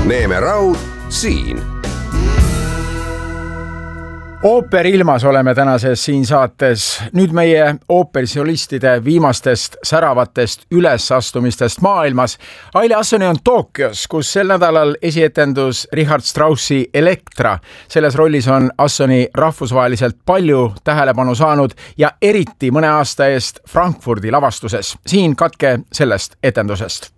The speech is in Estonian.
Neeme Raud siin. Ooperilmas oleme tänases siin saates. Nüüd meie ooperisolistide viimastest säravatest ülesastumistest maailmas. Aile Assoni on Tokyos, kus sel nädalal esietendus Richard Straussi Elektra. Selles rollis on Assoni rahvusvaheliselt palju tähelepanu saanud ja eriti mõne aasta eest Frankfurdi lavastuses. Siin katke sellest etendusest.